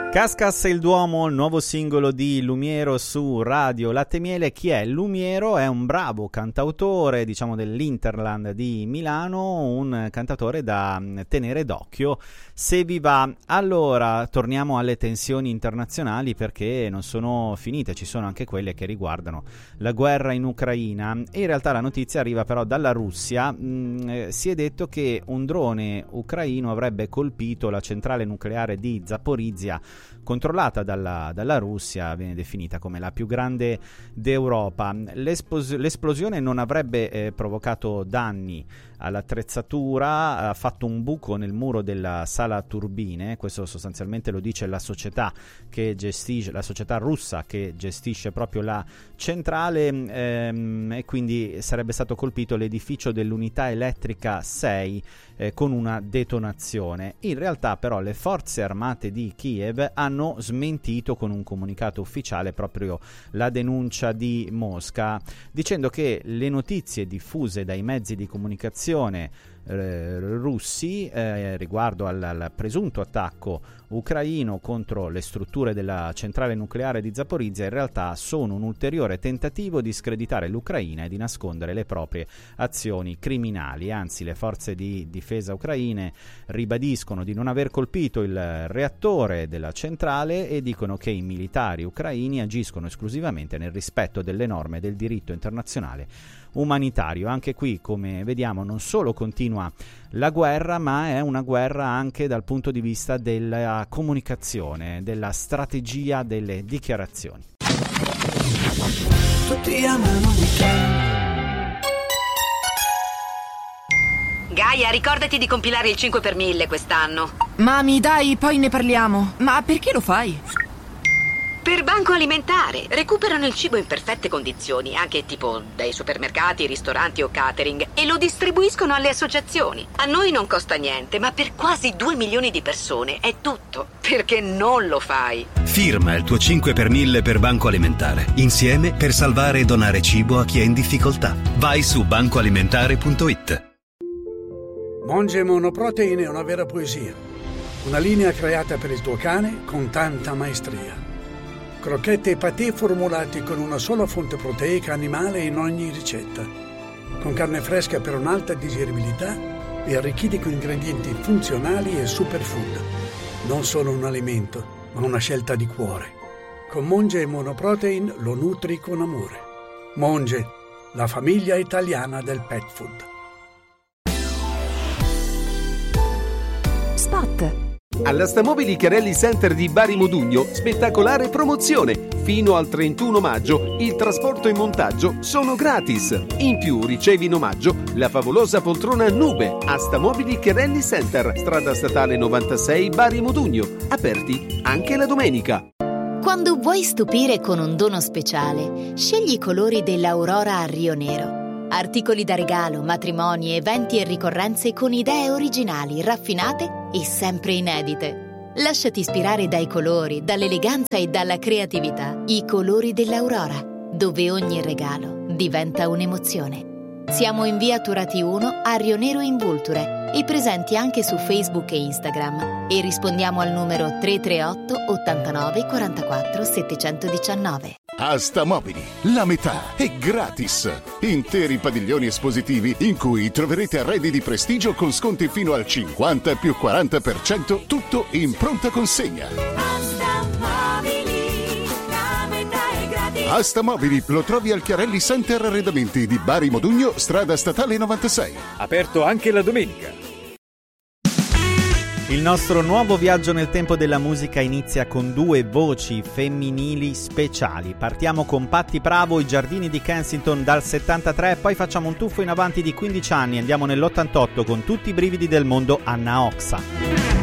Cascas e il Duomo, il nuovo singolo di Lumiero su Radio Latte Miele. Chi è Lumiero? È un bravo cantautore, diciamo dell'Interland di Milano, un cantautore da tenere d'occhio se vi va. Allora, torniamo alle tensioni internazionali perché non sono finite, ci sono anche quelle che riguardano la guerra in Ucraina e in realtà la notizia arriva però dalla Russia. Si è detto che un drone ucraino avrebbe colpito la centrale nucleare di Zaporizhzhia, controllata dalla Russia, viene definita come la più grande d'Europa. L'esplosione non avrebbe provocato danni all'attrezzatura, ha fatto un buco nel muro della sala turbine, questo sostanzialmente lo dice la società che gestisce, la società russa che gestisce proprio la centrale, e quindi sarebbe stato colpito l'edificio dell'unità elettrica 6 con una detonazione. In realtà però le forze armate di Kiev hanno smentito con un comunicato ufficiale proprio la denuncia di Mosca, dicendo che le notizie diffuse dai mezzi di comunicazione russi riguardo al presunto attacco ucraino contro le strutture della centrale nucleare di Zaporizhzhia in realtà sono un ulteriore tentativo di screditare l'Ucraina e di nascondere le proprie azioni criminali. Anzi, le forze di difesa ucraine ribadiscono di non aver colpito il reattore della centrale e dicono che i militari ucraini agiscono esclusivamente nel rispetto delle norme del diritto internazionale umanitario. Anche qui, come vediamo, non solo continua la guerra, ma è una guerra anche dal punto di vista della comunicazione, della strategia, delle dichiarazioni. Tutti amano Gaia, ricordati di compilare il 5 per 1000 quest'anno. Mami, dai, poi ne parliamo. Ma perché lo fai? Per Banco Alimentare. Recuperano il cibo in perfette condizioni, anche tipo dai supermercati, ristoranti o catering, e lo distribuiscono alle associazioni. A noi non costa niente, ma per quasi 2 milioni di persone è tutto. Perché non lo fai? Firma il tuo 5 per 1000 per Banco Alimentare. Insieme per salvare e donare cibo a chi è in difficoltà. Vai su bancoalimentare.it. Monge Monoprotein è una vera poesia. Una linea creata per il tuo cane con tanta maestria. Crocchette e patè formulati con una sola fonte proteica animale in ogni ricetta. Con carne fresca per un'alta digeribilità e arricchiti con ingredienti funzionali e superfood. Non solo un alimento, ma una scelta di cuore. Con Monge Monoprotein lo nutri con amore. Monge, la famiglia italiana del pet food. Spot. Alla Stamobili Chiarelli Center di Bari Modugno, spettacolare promozione. Fino al 31 maggio il trasporto e montaggio sono gratis. In più ricevi in omaggio la favolosa poltrona Nube a Stamobili Chiarelli Center, strada statale 96 Bari Modugno. Aperti anche la domenica. Quando vuoi stupire con un dono speciale, scegli i colori dell'Aurora a Rio Nero. Articoli da regalo, matrimoni, eventi e ricorrenze con idee originali, raffinate e sempre inedite. Lasciati ispirare dai colori, dall'eleganza e dalla creatività. I colori dell'Aurora, dove ogni regalo diventa un'emozione. Siamo in via Turati 1 a Rio Nero in Vulture e presenti anche su Facebook e Instagram. E rispondiamo al numero 338 89 44 719. A Stamobili la metà è gratis. Interi padiglioni espositivi in cui troverete arredi di prestigio con sconti fino al 50 più 40%, tutto in pronta consegna. A Stamobili lo trovi al Chiarelli Center Arredamenti di Bari Modugno, strada statale 96. Aperto anche la domenica. Il nostro nuovo viaggio nel tempo della musica inizia con 2 voci femminili speciali. Partiamo con Patti Bravo, I giardini di Kensington dal 73, poi facciamo un tuffo in avanti di 15 anni, andiamo nell'88 con Tutti i brividi del mondo, Anna Oxa.